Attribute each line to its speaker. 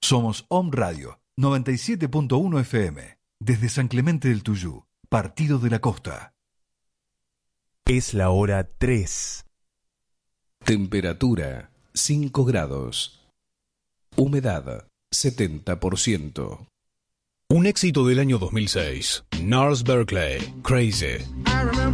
Speaker 1: Somos Om Radio 97.1 FM, desde San Clemente del Tuyú, Partido de la Costa.
Speaker 2: Es la hora 3.
Speaker 3: Temperatura 5 grados. Humedad 70%.
Speaker 4: Un éxito del año 2006. Gnarls Berkeley, Crazy.